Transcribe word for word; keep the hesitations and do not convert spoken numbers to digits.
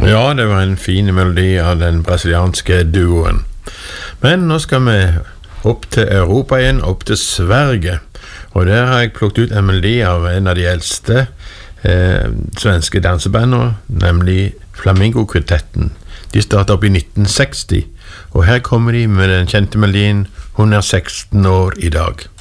Ja, det var en fin melodi av den brasilianske duoen. Men nå skal vi opp til Europa igjen, opp til Sverige. Og der har jeg plukket ut en melodi av en av de eldste eh, svenske dansebandene, nemlig Flamingo-kvintetten. De startet opp i nitten seksti, og her kommer de med den kjente melodien «Hun er seksten år i dag».